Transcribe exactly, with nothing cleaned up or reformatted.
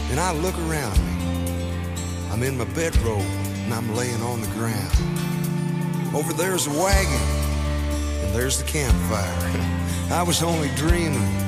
and I look around me. I'm in my bedroll, and I'm laying on the ground. Over there's a wagon, and there's the campfire. I was only dreaming